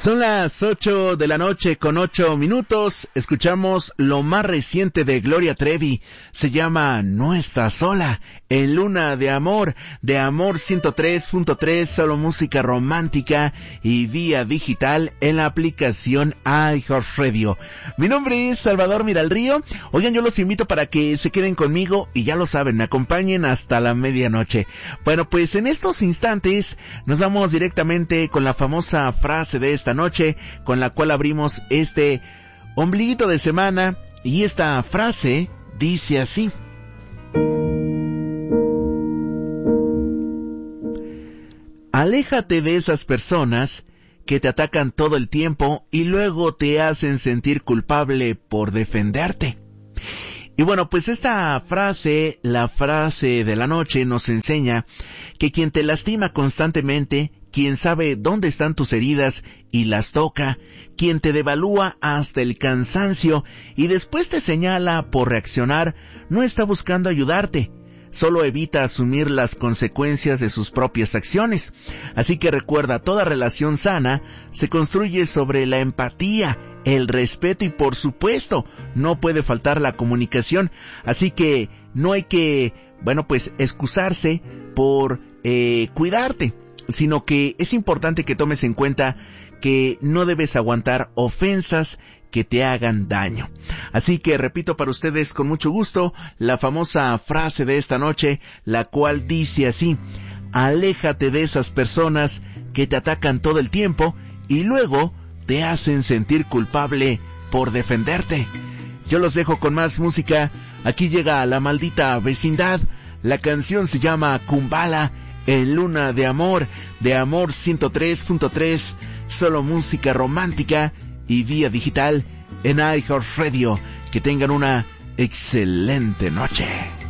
Son las 8 de la noche con 8 minutos. Escuchamos lo más reciente de Gloria Trevi. Se llama No Estás Sola, en Luna de Amor 103.3, solo música romántica y vía digital en la aplicación iHeartRadio. Mi nombre es Salvador Miralrío. Oigan, yo los invito para que se queden conmigo y ya lo saben, me acompañen hasta la medianoche. Bueno, pues en estos instantes nos vamos directamente con la famosa frase de esta noche, con la cual abrimos este ombliguito de semana, y esta frase dice así: aléjate de esas personas que te atacan todo el tiempo y luego te hacen sentir culpable por defenderte. Y bueno, pues esta frase, la frase de la noche, nos enseña que quien te lastima constantemente, quien sabe dónde están tus heridas y las toca, quien te devalúa hasta el cansancio y después te señala por reaccionar, no está buscando ayudarte, solo evita asumir las consecuencias de sus propias acciones. Así que recuerda, toda relación sana se construye sobre la empatía, el respeto y, por supuesto, no puede faltar la comunicación. Así que no hay que, excusarse por cuidarte, sino que es importante que tomes en cuenta que no debes aguantar ofensas que te hagan daño. Así que repito para ustedes con mucho gusto la famosa frase de esta noche, la cual dice así: aléjate de esas personas que te atacan todo el tiempo y luego te hacen sentir culpable por defenderte. Yo los dejo con más música. Aquí llega La Maldita Vecindad. La canción se llama Kumbala, en Luna de Amor 103.3, solo música romántica y vía digital en iHeartRadio. Que tengan una excelente noche.